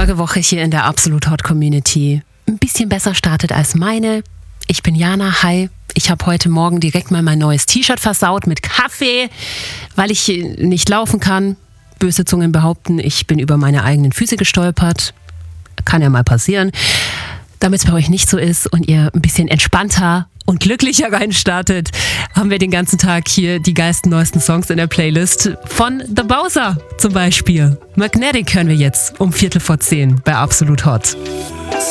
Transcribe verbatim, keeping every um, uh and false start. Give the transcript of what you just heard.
Eure Woche hier in der Absolut Hot Community ein bisschen besser startet als meine. Ich bin Jana, hi. Ich habe heute Morgen direkt mal mein neues T-Shirt versaut mit Kaffee, weil ich nicht laufen kann. Böse Zungen behaupten, ich bin über meine eigenen Füße gestolpert. Kann ja mal passieren. Damit es bei euch nicht so ist und ihr ein bisschen entspannter und glücklicher reinstartet, haben wir den ganzen Tag hier die geilsten neuesten Songs in der Playlist. Von The Bowser zum Beispiel. Magnetic hören wir jetzt um Viertel vor zehn bei Absolut Hot.